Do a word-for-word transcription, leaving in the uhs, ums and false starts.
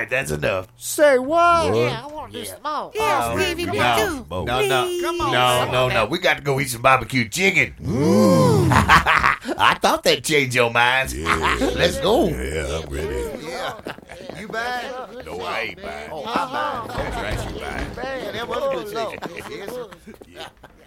right, that's enough. Say what? Yeah, I want to do some more. Yeah, Oh, Stevie, me no. too. No, no, Come on. no, no, no. We got to go eat some barbecue chicken. I thought that'd change your minds. Let's go. Yeah, I'm ready. Yeah. You buying? No, I ain't buying. Oh, I'm buying. That's right, you buying. Yeah, that was a good chicken. Yes. Yeah.